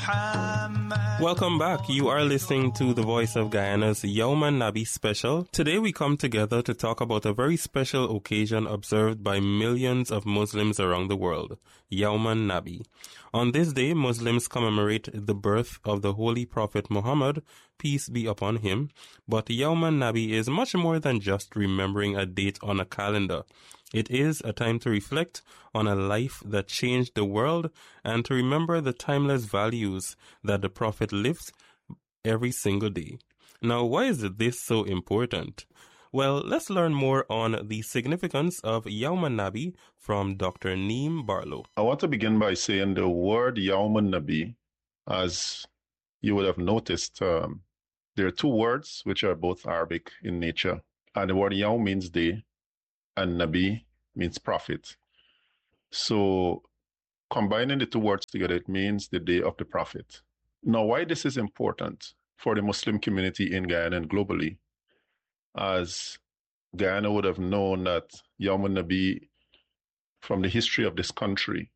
Welcome back. You are listening to the Voice of Guyana's Yawm Nabi special. Today we come together to talk about a very special occasion observed by millions of Muslims around the world, Yawm Nabi. On this day, Muslims commemorate the birth of the Holy Prophet Muhammad, peace be upon him. But Yawm Nabi is much more than just remembering a date on a calendar. It is a time to reflect on a life that changed the world and to remember the timeless values that the Prophet lived every single day. Now, why is this so important? Well, let's learn more on the significance of Yawm Nabi from Dr. Neem Barlow. I want to begin by saying the word Yawm Nabi, as you would have noticed, there are two words which are both Arabic in nature. And the word Yawm means day, and Nabi means prophet. So combining the two words together, it means the day of the prophet. Now, why this is important for the Muslim community in Guyana and globally, as Guyana would have known that Yawm Nabi, from the history of this country,